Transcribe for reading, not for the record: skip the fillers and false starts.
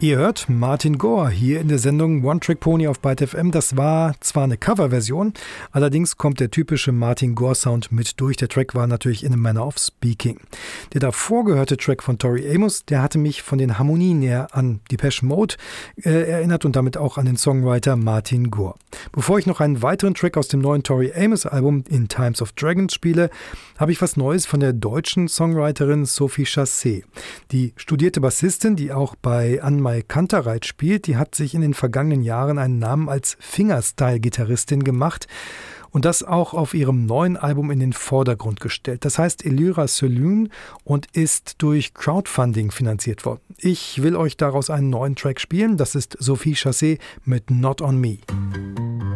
Ihr hört Martin Gore hier in der Sendung One Trick Pony auf Byte FM. Das war zwar eine Coverversion, allerdings kommt der typische Martin Gore Sound mit durch. Der Track war natürlich in a Manner of Speaking. Der davor gehörte Track von Tori Amos, der hatte mich von den Harmonien her an Depeche Mode erinnert und damit auch an den Songwriter Martin Gore. Bevor ich noch einen weiteren Track aus dem neuen Tori Amos Album In Times of Dragons spiele, habe ich was Neues von der deutschen Songwriterin Sophie Chassé. Die studierte Bassistin, die auch bei Anmai Kantereit spielt, die hat sich in den vergangenen Jahren einen Namen als Fingerstyle-Gitarristin gemacht und das auch auf ihrem neuen Album in den Vordergrund gestellt. Das heißt Elyra Saloon und ist durch Crowdfunding finanziert worden. Ich will euch daraus einen neuen Track spielen, das ist Sophie Chassé mit Not On Me.